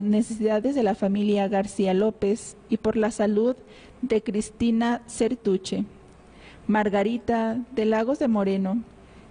necesidades de la familia García López y por la salud de Cristina Certuche. Margarita de Lagos de Moreno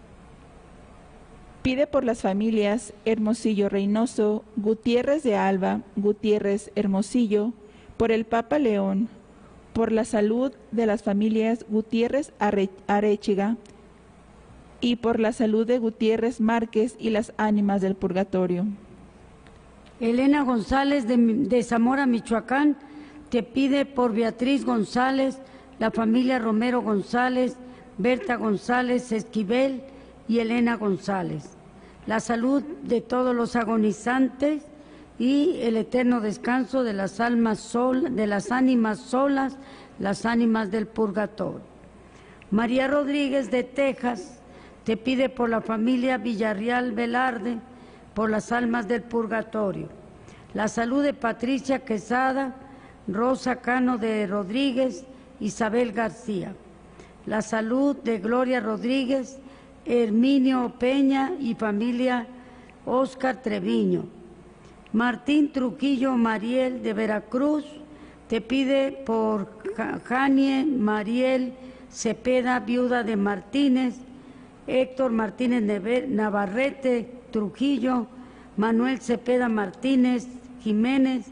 pide por las familias Hermosillo Reynoso, Gutiérrez de Alba, Gutiérrez Hermosillo, por el Papa León, por la salud de las familias Gutiérrez Arechiga y por la salud de Gutiérrez Márquez y las ánimas del purgatorio. Elena González de Zamora, Michoacán, te pide por Beatriz González, la familia Romero González, Berta González Esquivel y Elena González, la salud de todos los agonizantes y el eterno descanso de las ánimas solas, las ánimas del purgatorio. María Rodríguez de Texas te pide por la familia Villarreal Velarde, por las almas del purgatorio, la salud de Patricia Quesada, Rosa Cano de Rodríguez, Isabel García, la salud de Gloria Rodríguez, Herminio Peña y familia Óscar Treviño. Martín Trujillo Mariel de Veracruz te pide por Janie Mariel Cepeda, viuda de Martínez, Héctor Martínez Navarrete Trujillo, Manuel Cepeda Martínez Jiménez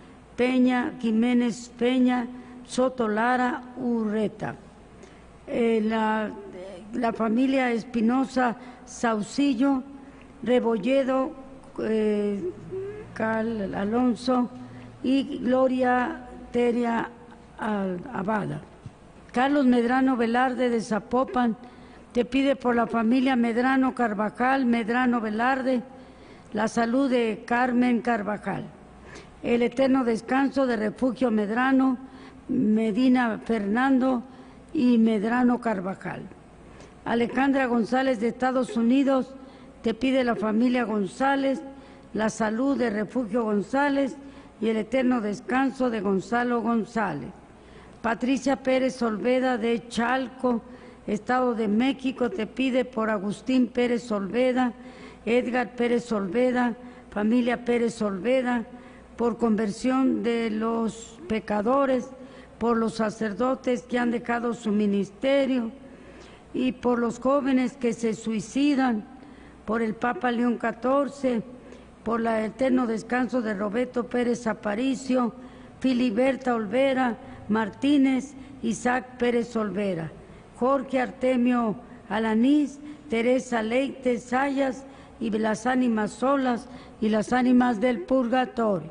Peña, Soto Lara Urreta. La familia Espinosa Saucillo, Rebolledo Cal Alonso y Gloria Teria Abada. Carlos Medrano Velarde de Zapopan te pide por la familia Medrano Carvajal, Medrano Velarde, la salud de Carmen Carvajal, el eterno descanso de Refugio Medrano, Medina Fernando y Medrano Carvajal. Alejandra González de Estados Unidos te pide la familia González, la salud de Refugio González y el eterno descanso de Gonzalo González. Patricia Pérez Olveda de Chalco, Estado de México, te pide por Agustín Pérez Olveda, Edgar Pérez Olveda, familia Pérez Olveda, por conversión de los pecadores, por los sacerdotes que han dejado su ministerio y por los jóvenes que se suicidan, por el Papa León XIV, por el eterno descanso de Roberto Pérez Aparicio, Filiberta Olvera Martínez, Isaac Pérez Olvera, Jorge Artemio Alanís, Teresa Leite Sayas y las ánimas solas y las ánimas del purgatorio.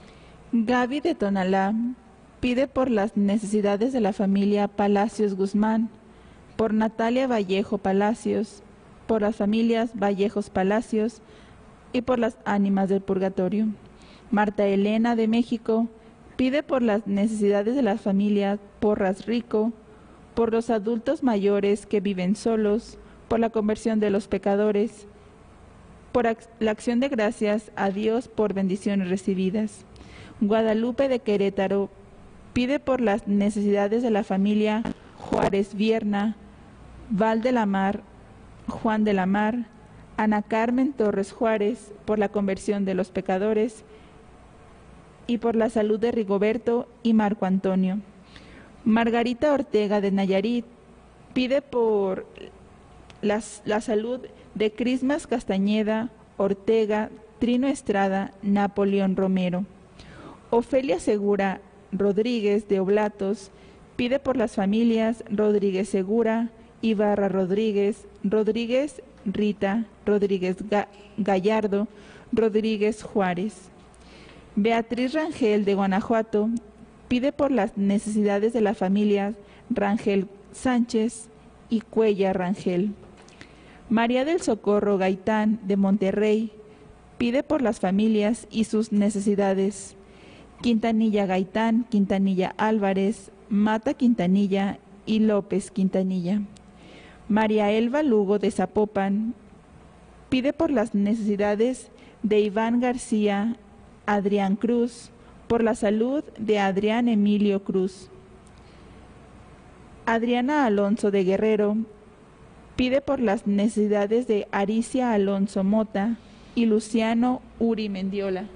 Gaby de Tonalá pide por las necesidades de la familia Palacios Guzmán, por Natalia Vallejo Palacios, por las familias Vallejos Palacios y por las ánimas del purgatorio. Marta Elena de México pide por las necesidades de la familia Porras Rico, por los adultos mayores que viven solos, por la conversión de los pecadores, por la acción de gracias a Dios por bendiciones recibidas. Guadalupe de Querétaro pide por las necesidades de la familia Juárez Vierna, Val de la Mar, Juan de la Mar, Ana Carmen Torres Juárez, por la conversión de los pecadores y por la salud de Rigoberto y Marco Antonio. Margarita Ortega de Nayarit pide por la salud de Crismas Castañeda, Ortega, Trino Estrada, Napoleón Romero. Ofelia Segura Rodríguez de Oblatos pide por las familias Rodríguez Segura, Ibarra Rodríguez, Rodríguez Rita, Rodríguez Gallardo, Rodríguez Juárez. Beatriz Rangel de Guanajuato pide por las necesidades de la familia Rangel Sánchez y Cuella Rangel. María del Socorro Gaitán de Monterrey pide por las familias y sus necesidades. Quintanilla Gaitán, Quintanilla Álvarez, Mata Quintanilla y López Quintanilla. María Elba Lugo de Zapopan pide por las necesidades de Iván García, Adrián Cruz, por la salud de Adrián Emilio Cruz. Adriana Alonso de Guerrero pide por las necesidades de Aricia Alonso Mota y Luciano Uri Mendiola.